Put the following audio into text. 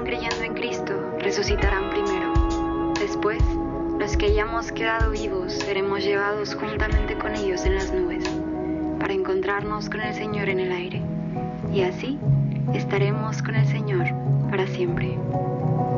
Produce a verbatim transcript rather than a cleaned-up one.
murieron creyendo en Cristo resucitarán primero. Después, los que hayamos quedado vivos seremos llevados juntamente con ellos en las nubes, para encontrarnos con el Señor en el aire. Y así estaremos con el Señor para siempre.